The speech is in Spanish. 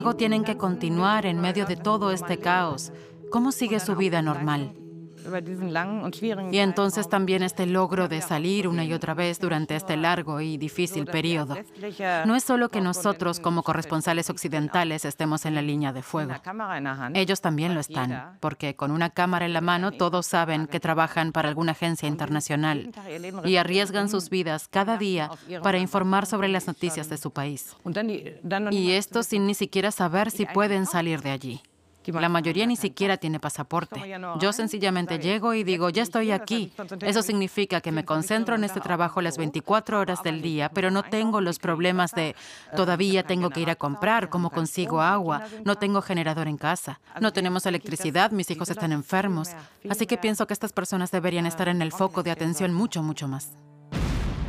Luego tienen que continuar en medio de todo este caos. ¿Cómo sigue su vida normal? Y entonces también este logro de salir una y otra vez durante este largo y difícil periodo. No es solo que nosotros como corresponsales occidentales estemos en la línea de fuego. Ellos también lo están, porque con una cámara en la mano todos saben que trabajan para alguna agencia internacional y arriesgan sus vidas cada día para informar sobre las noticias de su país. Y esto sin ni siquiera saber si pueden salir de allí. La mayoría ni siquiera tiene pasaporte. Yo sencillamente llego y digo, ya estoy aquí. Eso significa que me concentro en este trabajo las 24 horas del día, pero no tengo los problemas de todavía tengo que ir a comprar, cómo consigo agua, no tengo generador en casa, no tenemos electricidad, mis hijos están enfermos. Así que pienso que estas personas deberían estar en el foco de atención mucho, mucho más.